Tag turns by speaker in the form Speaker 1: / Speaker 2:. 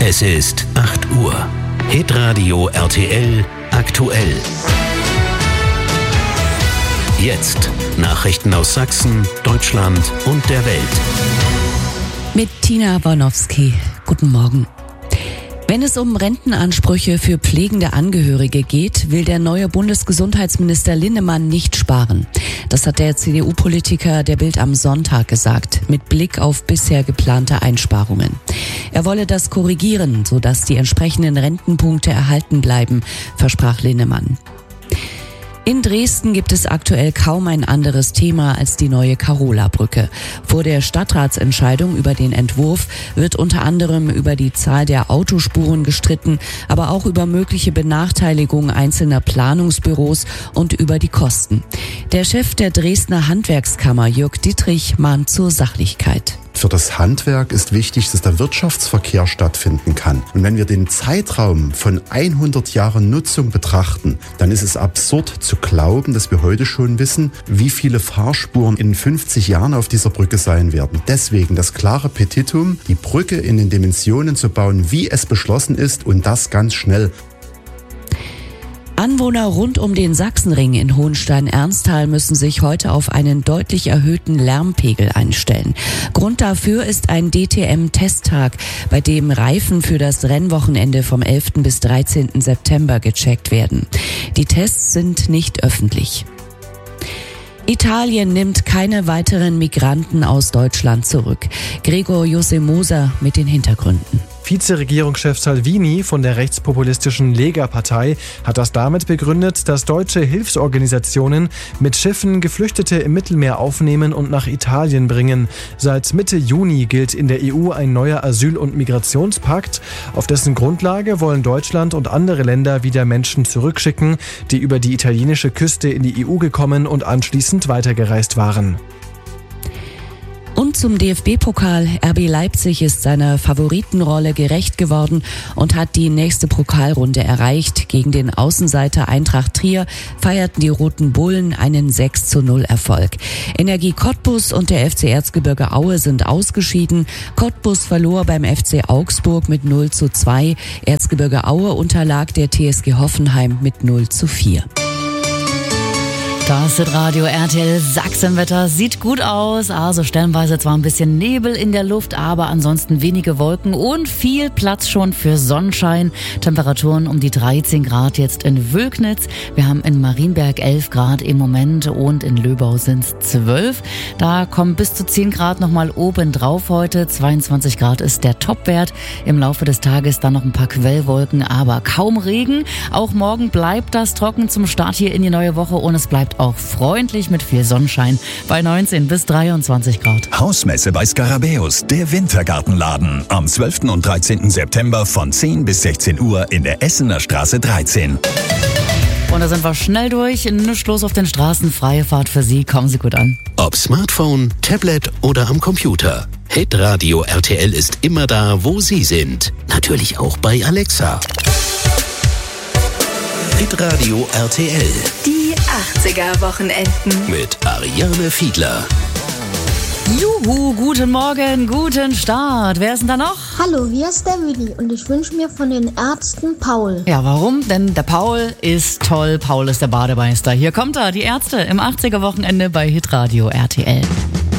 Speaker 1: Es ist 8 Uhr. Hitradio RTL aktuell. Jetzt Nachrichten aus Sachsen, Deutschland und der Welt.
Speaker 2: Mit Tina Bornowski. Guten Morgen. Wenn es um Rentenansprüche für pflegende Angehörige geht, will der neue Bundesgesundheitsminister Linnemann nicht sparen. Das hat der CDU-Politiker der Bild am Sonntag gesagt, mit Blick auf bisher geplante Einsparungen. Er wolle das korrigieren, sodass die entsprechenden Rentenpunkte erhalten bleiben, versprach Linnemann. In Dresden gibt es aktuell kaum ein anderes Thema als die neue Karola-Brücke. Vor der Stadtratsentscheidung über den Entwurf wird unter anderem über die Zahl der Autospuren gestritten, aber auch über mögliche Benachteiligung einzelner Planungsbüros und über die Kosten. Der Chef der Dresdner Handwerkskammer, Jörg Dittrich, mahnt zur Sachlichkeit.
Speaker 3: Für das Handwerk ist wichtig, dass der Wirtschaftsverkehr stattfinden kann. Und wenn wir den Zeitraum von 100 Jahren Nutzung betrachten, dann ist es absurd zu glauben, dass wir heute schon wissen, wie viele Fahrspuren in 50 Jahren auf dieser Brücke sein werden. Deswegen das klare Petitum, die Brücke in den Dimensionen zu bauen, wie es beschlossen ist, und das ganz schnell.
Speaker 2: Anwohner rund um den Sachsenring in Hohenstein-Ernsthal müssen sich heute auf einen deutlich erhöhten Lärmpegel einstellen. Grund dafür ist ein DTM-Testtag, bei dem Reifen für das Rennwochenende vom 11. bis 13. September gecheckt werden. Die Tests sind nicht öffentlich. Italien nimmt keine weiteren Migranten aus Deutschland zurück. Gregor Josemoser mit den Hintergründen.
Speaker 4: Vizeregierungschef Salvini von der rechtspopulistischen Lega-Partei hat das damit begründet, dass deutsche Hilfsorganisationen mit Schiffen Geflüchtete im Mittelmeer aufnehmen und nach Italien bringen. Seit Mitte Juni gilt in der EU ein neuer Asyl- und Migrationspakt. Auf dessen Grundlage wollen Deutschland und andere Länder wieder Menschen zurückschicken, die über die italienische Küste in die EU gekommen und anschließend weitergereist waren.
Speaker 2: Und zum DFB-Pokal. RB Leipzig ist seiner Favoritenrolle gerecht geworden und hat die nächste Pokalrunde erreicht. Gegen den Außenseiter Eintracht Trier feierten die Roten Bullen einen 6:0 Erfolg. Energie Cottbus und der FC Erzgebirge Aue sind ausgeschieden. Cottbus verlor beim FC Augsburg mit 0:2. Erzgebirge Aue unterlag der TSG Hoffenheim mit 0:4. Das Hitradio RTL Sachsenwetter sieht gut aus, also stellenweise zwar ein bisschen Nebel in der Luft, aber ansonsten wenige Wolken und viel Platz schon für Sonnenschein. Temperaturen um die 13 Grad jetzt in Wülknitz. Wir haben in Marienberg 11 Grad im Moment und in Löbau sind es 12. Da kommen bis zu 10 Grad nochmal oben drauf heute. 22 Grad ist der Topwert. Im Laufe des Tages dann noch ein paar Quellwolken, aber kaum Regen. Auch morgen bleibt das trocken zum Start hier in die neue Woche und es bleibt auch freundlich mit viel Sonnenschein bei 19 bis 23 Grad.
Speaker 5: Hausmesse bei Skarabäus, der Wintergartenladen. Am 12. und 13. September von 10 bis 16 Uhr in der Essener Straße 13.
Speaker 2: Und da sind wir schnell durch. Nichts los auf den Straßen. Freie Fahrt für Sie. Kommen Sie gut an.
Speaker 1: Ob Smartphone, Tablet oder am Computer. Hitradio RTL ist immer da, wo Sie sind. Natürlich auch bei Alexa. Hitradio RTL.
Speaker 6: Die 80er-Wochenenden.
Speaker 1: Mit Ariane Fiedler.
Speaker 2: Juhu, guten Morgen, guten Start. Wer ist denn da noch?
Speaker 7: Hallo, hier ist der Willi und ich wünsche mir von den Ärzten Paul.
Speaker 2: Ja, warum? Denn der Paul ist toll. Paul ist der Bademeister. Hier kommt er, die Ärzte im 80er-Wochenende bei Hitradio RTL.